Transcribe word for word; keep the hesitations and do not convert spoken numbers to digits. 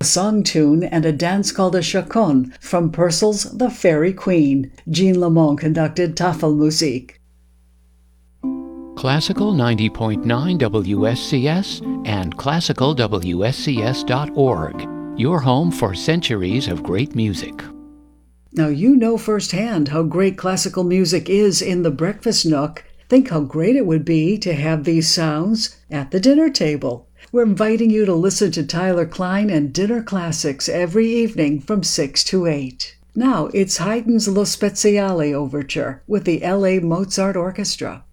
song tune and a dance called a chaconne from Purcell's The Fairy Queen. Jean Lamont conducted Tafelmusik. Classical ninety point nine W S C S and classical W S C S dot org, your home for centuries of great music. Now you know firsthand how great classical music is in the breakfast nook. Think how great it would be to have these sounds at the dinner table. We're inviting you to listen to Tyler Klein and Dinner Classics every evening from six to eight. Now it's Haydn's Lo Speziale Overture with the L A Mozart Orchestra.